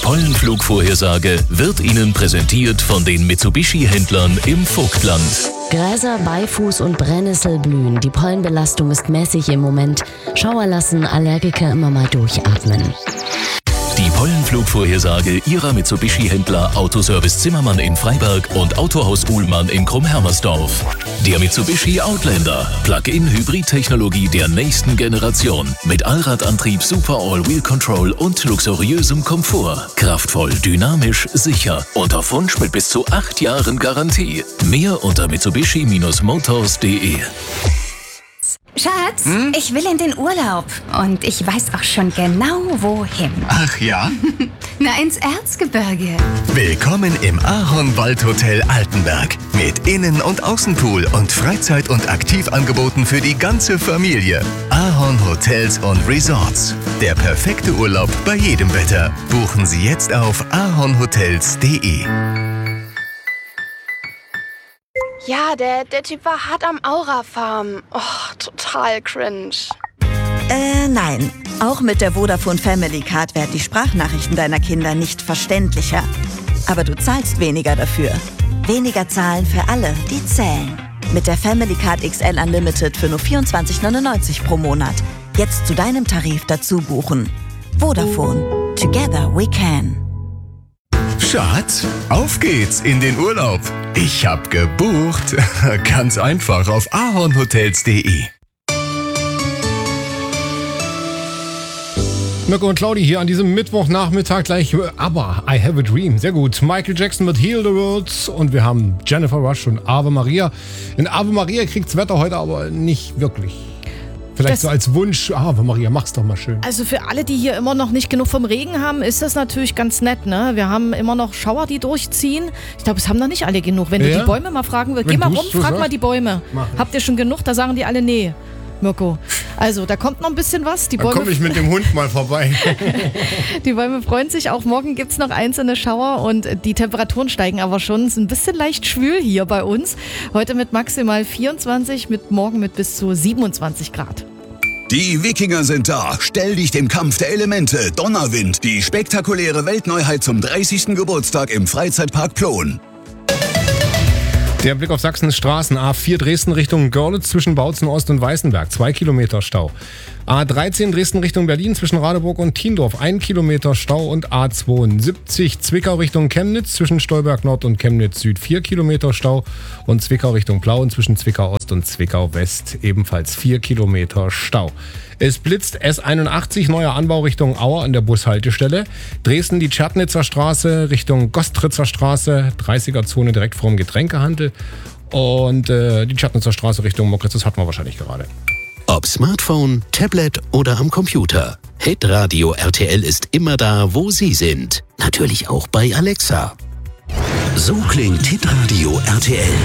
Pollenflugvorhersage wird Ihnen präsentiert von den Mitsubishi-Händlern im Vogtland. Gräser, Beifuß und Brennnessel blühen. Die Pollenbelastung ist mäßig im Moment. Schauer lassen Allergiker immer mal durchatmen. Die Pollenflugvorhersage Ihrer Mitsubishi-Händler Autoservice Zimmermann in Freiberg und Autohaus Uhlmann in Krumm-Hermersdorf. Der Mitsubishi Outlander, Plug-in-Hybrid-Technologie der nächsten Generation. Mit Allradantrieb, Super All-Wheel Control und luxuriösem Komfort. Kraftvoll, dynamisch, sicher und auf Wunsch mit bis zu 8 Jahren Garantie. Mehr unter mitsubishi-motors.de. Schatz, ich will in den Urlaub. Und ich weiß auch schon genau, wohin. Ach ja? Na, ins Erzgebirge. Willkommen im Ahorn-Waldhotel Altenberg. Mit Innen- und Außenpool und Freizeit- und Aktivangeboten für die ganze Familie. Ahorn Hotels und Resorts. Der perfekte Urlaub bei jedem Wetter. Buchen Sie jetzt auf ahornhotels.de. Ja, der Typ war hart am Aura-Farm. Oh, total cringe. Nein. Auch mit der Vodafone Family Card werden die Sprachnachrichten deiner Kinder nicht verständlicher. Aber du zahlst weniger dafür. Weniger zahlen für alle, die zählen. Mit der Family Card XL Unlimited für nur 24,99 pro Monat. Jetzt zu deinem Tarif dazu buchen. Vodafone. Together we can. Schatz, auf geht's in den Urlaub. Ich hab gebucht. Ganz einfach auf ahornhotels.de. Mirko und Claudi hier an diesem Mittwochnachmittag gleich. Aber I Have a Dream. Sehr gut. Michael Jackson mit Heal the World. Und wir haben Jennifer Rush und Ave Maria. In Ave Maria kriegt's Wetter heute aber nicht wirklich. Vielleicht so als Wunsch, Ave Maria, mach's doch mal schön. Also für alle, die hier immer noch nicht genug vom Regen haben, ist das natürlich ganz nett, ne? Wir haben immer noch Schauer, die durchziehen. Ich glaube, es haben noch nicht alle genug. Wenn du die Bäume mal fragen würdest, geh mal rum, frag mal die Bäume. Habt ihr schon genug? Da sagen die alle, nee, Mirko. Also, da kommt noch ein bisschen was. Dann komme ich mit dem Hund mal vorbei. Die Bäume freuen sich. Auch morgen gibt es noch einzelne Schauer und die Temperaturen steigen aber schon. Es ist ein bisschen leicht schwül hier bei uns. Heute mit maximal 24, morgen mit bis zu 27 Grad. Die Wikinger sind da. Stell dich dem Kampf der Elemente. Donnerwind. Die spektakuläre Weltneuheit zum 30. Geburtstag im Freizeitpark Plon. Der Blick auf Sachsens Straßen. A4 Dresden Richtung Görlitz zwischen Bautzen Ost und Weißenberg. 2 Kilometer Stau. A13 Dresden Richtung Berlin zwischen Radeburg und Thiendorf. 1 Kilometer Stau. Und A72 Zwickau Richtung Chemnitz zwischen Stolberg Nord und Chemnitz Süd. 4 Kilometer Stau. Und Zwickau Richtung Plauen zwischen Zwickau Ost und Zwickau West. Ebenfalls 4 Kilometer Stau. Es blitzt S81, neuer Anbau Richtung Auer an der Bushaltestelle. Dresden die Tschernitzer Straße Richtung Gostritzer Straße, 30er-Zone direkt vorm Getränkehandel. Und die Tschernitzer Straße Richtung Mokritz, das hatten wir wahrscheinlich gerade. Ob Smartphone, Tablet oder am Computer. Hitradio RTL ist immer da, wo Sie sind. Natürlich auch bei Alexa. So klingt Hitradio RTL.